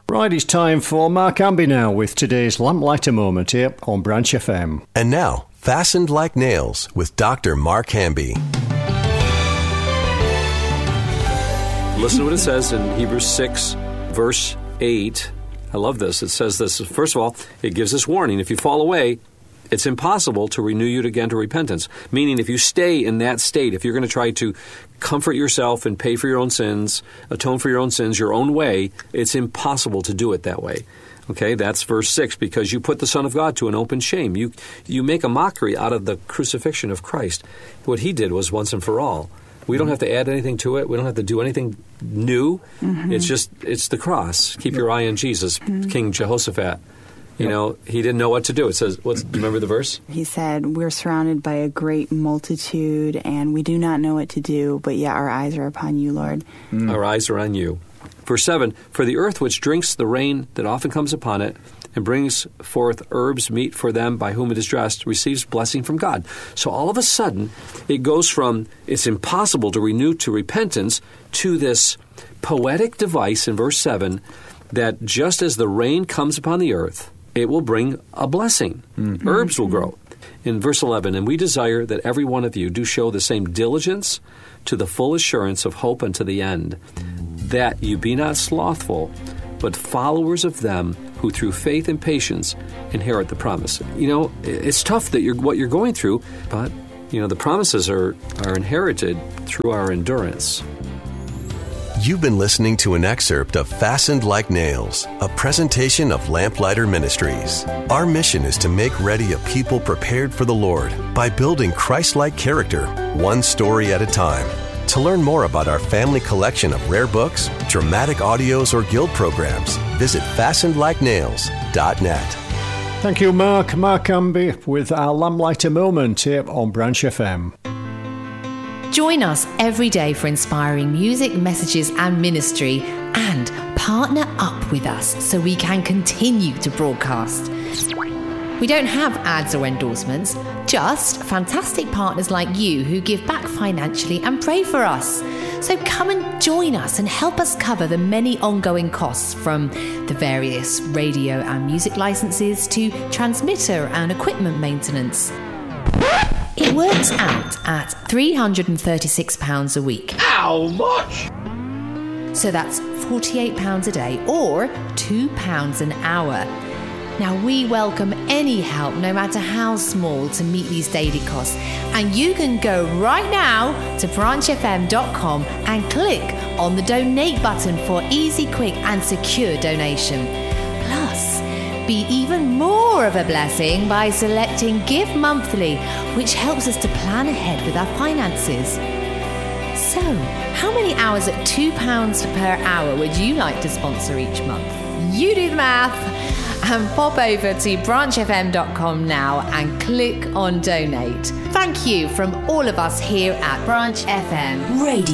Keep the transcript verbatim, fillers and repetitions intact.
Right, it's time for Mark Amby now with today's Lamplighter Moment here on Branch F M. And now, Fastened Like Nails with Doctor Mark Hamby. Listen to what it says in Hebrews six, verse eight. I love this. It says this. First of all, it gives us warning. If you fall away, it's impossible to renew you again to repentance. Meaning, if you stay in that state, if you're going to try to comfort yourself and pay for your own sins, atone for your own sins your own way, it's impossible to do it that way. Okay, that's verse six, because you put the Son of God to an open shame. You you make a mockery out of the crucifixion of Christ. What he did was once and for all. We don't have to add anything to it. We don't have to do anything new. Mm-hmm. It's just, it's the cross. Keep your eye on Jesus, mm-hmm. King Jehoshaphat. You know, he didn't know what to do. It says, what's, do you remember the verse? He said, we're surrounded by a great multitude, and we do not know what to do, but yet our eyes are upon you, Lord. Mm. Our eyes are on you. Verse seven, for the earth which drinks the rain that often comes upon it, and brings forth herbs meet for them by whom it is dressed, receives blessing from God. So all of a sudden, it goes from it's impossible to renew to repentance to this poetic device in verse seven that just as the rain comes upon the earth, it will bring a blessing. Mm-hmm. Herbs will grow. In verse eleven, and we desire that every one of you do show the same diligence to the full assurance of hope unto the end, that you be not slothful, but followers of them who through faith and patience inherit the promise. You know, it's tough that you're what you're going through, but, you know, the promises are, are inherited through our endurance. You've been listening to an excerpt of Fastened Like Nails, a presentation of Lamplighter Ministries. Our mission is to make ready a people prepared for the Lord by building Christ-like character, one story at a time. To learn more about our family collection of rare books, dramatic audios, or guild programs, visit fastened like nails dot net. Thank you, Mark. Mark Amby with our Lamplighter Moment here on Branch F M. Join us every day for inspiring music, messages, and ministry, and partner up with us so we can continue to broadcast. We don't have ads or endorsements, just fantastic partners like you who give back financially and pray for us. So come and join us and help us cover the many ongoing costs, from the various radio and music licenses to transmitter and equipment maintenance. It works out at three hundred thirty-six pounds a week. How much? So that's forty-eight pounds a day, or two pounds an hour. Now, we welcome any help, no matter how small, to meet these daily costs. And you can go right now to branch f m dot com and click on the donate button for easy, quick and secure donation. Plus, be even more of a blessing by selecting Give Monthly, which helps us to plan ahead with our finances. So, how many hours at two pounds per hour would you like to sponsor each month? You do the math. And pop over to branch f m dot com now and click on donate. Thank you from all of us here at Branch F M Radio.